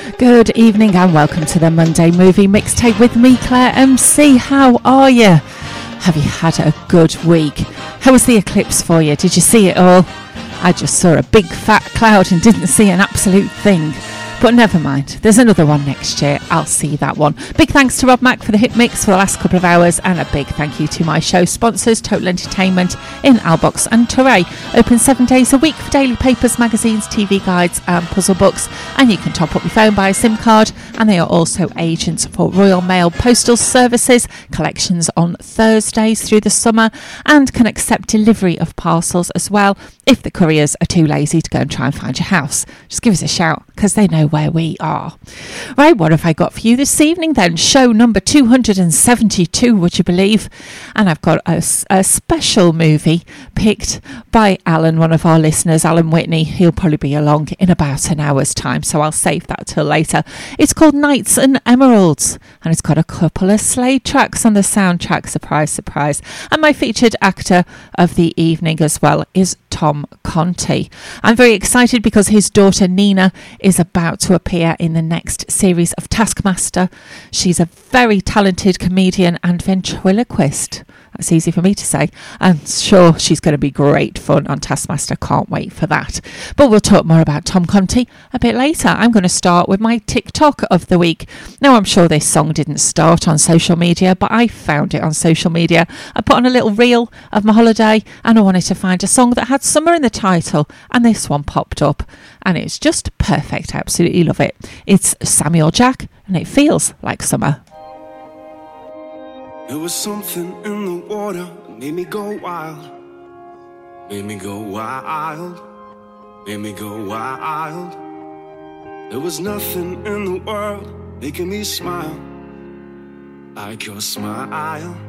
Good evening and welcome to the Monday Movie Mixtape with me, Claire MC. How are you? Have you had a good week? How was the eclipse for you? Did you see it all? I just saw a big fat cloud and didn't see an absolute thing. But never mind, there's another one next year. I'll see that one. Big thanks to Rob Mack for the hit mix for the last couple of hours, and a big thank you to my show sponsors, Total Entertainment in Albox and Torre. Open 7 days a week for daily papers, magazines, TV guides and puzzle books, and you can top up your phone by a SIM card, and they are also agents for Royal Mail Postal Services, collections on Thursdays through the summer, and can accept delivery of parcels as well if the couriers are too lazy to go and try and find your house. Just give us a shout, because they know where we are. Right, what have I got for you this evening then? Show number 272, would you believe? And I've got a special movie picked by Alan, one of our listeners, Alan Whitney. He'll probably be along in about an hour's time, so I'll save that till later. It's called Knights and Emeralds, and it's got a couple of Slade tracks on the soundtrack. Surprise, surprise. And my featured actor of the evening as well is Tom Conti. I'm very excited because his daughter Nina is about to appear in the next series of Taskmaster. She's a very talented comedian and ventriloquist. That's easy for me to say. I'm sure she's going to be great fun on Taskmaster. Can't wait for that. But we'll talk more about Tom Conti a bit later. I'm going to start with my TikTok of the week. Now, I'm sure this song didn't start on social media, but I found it on social media. I put on a little reel of my holiday and I wanted to find a song that had summer in the title, and this one popped up and it's just perfect. I absolutely love it. It's Samuel Jack and it feels like summer. There was something in the water that made me go wild. Made me go wild. Made me go wild. There was nothing in the world making me smile like your smile.